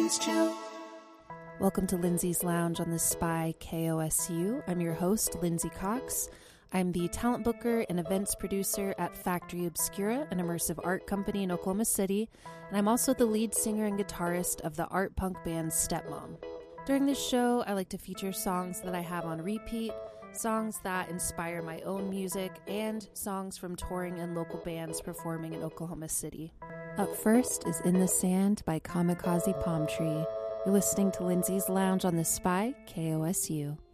Welcome to Lindsay's Lounge on the Spy KOSU. I'm your host, Lindsay Cox. I'm the talent booker and events producer at Factory Obscura, an immersive art company in Oklahoma City, and I'm also the lead singer and guitarist of the art punk band Stepmom. During this show, I like to feature songs that I have on repeat, songs that inspire my own music, and songs from touring and local bands performing in Oklahoma City. Up first is In the Sand by Kamikaze Palm Tree. You're listening to Lindsay's Lounge on the Spy KOSU.